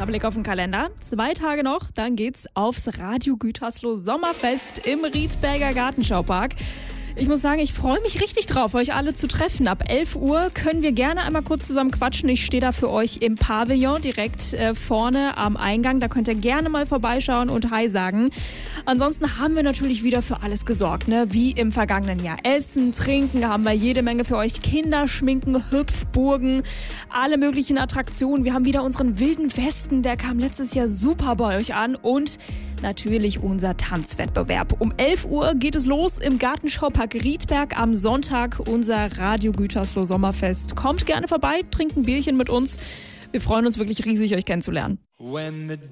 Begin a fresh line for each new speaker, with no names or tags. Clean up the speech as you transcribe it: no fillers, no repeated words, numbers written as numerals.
Blick auf den Kalender. 2 Tage noch, dann geht's aufs Radio Gütersloh Sommerfest im Riedberger Gartenschaupark. Ich muss sagen, ich freue mich richtig drauf, euch alle zu treffen. Ab 11 Uhr können wir gerne einmal kurz zusammen quatschen. Ich stehe da für euch im Pavillon direkt vorne am Eingang. Da könnt ihr gerne mal vorbeischauen und Hi sagen. Ansonsten haben wir natürlich wieder für alles gesorgt, ne? Wie im vergangenen Jahr. Essen, Trinken haben wir jede Menge für euch. Kinderschminken, Hüpfburgen, alle möglichen Attraktionen. Wir haben wieder unseren wilden Westen, der kam letztes Jahr super bei euch an. Und natürlich unser Tanzwettbewerb. Um 11 Uhr geht es los im Gartenschaupark Riedberg am Sonntag, unser Radio Gütersloh Sommerfest. Kommt gerne vorbei, trinkt ein Bierchen mit uns. Wir freuen uns wirklich riesig, euch kennenzulernen.